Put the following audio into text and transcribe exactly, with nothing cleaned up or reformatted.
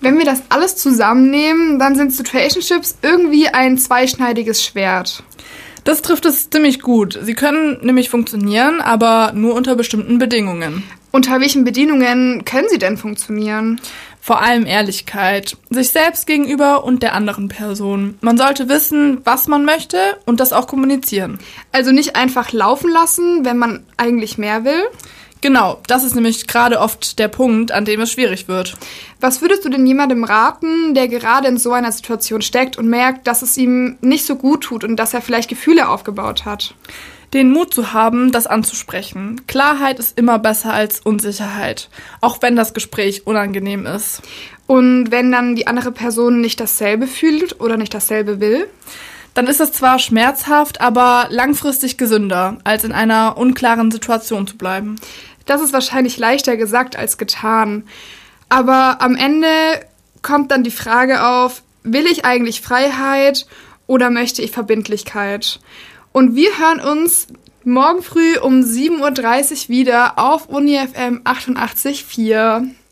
Wenn wir das alles zusammennehmen, dann sind Situationships irgendwie ein zweischneidiges Schwert. Das trifft es ziemlich gut. Sie können nämlich funktionieren, aber nur unter bestimmten Bedingungen. Unter welchen Bedingungen können sie denn funktionieren? Vor allem Ehrlichkeit, sich selbst gegenüber und der anderen Person. Man sollte wissen, was man möchte und das auch kommunizieren. Also nicht einfach laufen lassen, wenn man eigentlich mehr will? Genau, das ist nämlich gerade oft der Punkt, an dem es schwierig wird. Was würdest du denn jemandem raten, der gerade in so einer Situation steckt und merkt, dass es ihm nicht so gut tut und dass er vielleicht Gefühle aufgebaut hat? Den Mut zu haben, das anzusprechen. Klarheit ist immer besser als Unsicherheit, auch wenn das Gespräch unangenehm ist. Und wenn dann die andere Person nicht dasselbe fühlt oder nicht dasselbe will? Dann ist es zwar schmerzhaft, aber langfristig gesünder, als in einer unklaren Situation zu bleiben. Das ist wahrscheinlich leichter gesagt als getan. Aber am Ende kommt dann die Frage auf, will ich eigentlich Freiheit oder möchte ich Verbindlichkeit? Und wir hören uns morgen früh um sieben Uhr dreißig wieder auf Uni F M achtundachtzig Komma vier.